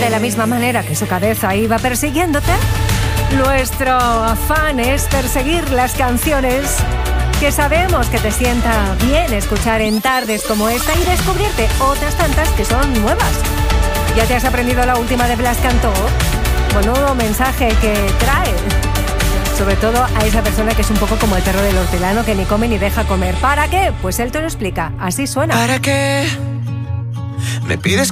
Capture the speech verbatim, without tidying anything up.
de la misma manera que su cabeza iba persiguiéndote, nuestro afán es perseguir las canciones que sabemos que te sienta bien escuchar en tardes como esta y descubrirte otras tantas que son nuevas. ¿Ya te has aprendido la última de Blas Cantó? Menudo mensaje que trae. Sobre todo a esa persona que es un poco como el perro del hortelano que ni come ni deja comer. ¿Para qué? Pues él te lo explica. Así suena. ¿Para qué me pides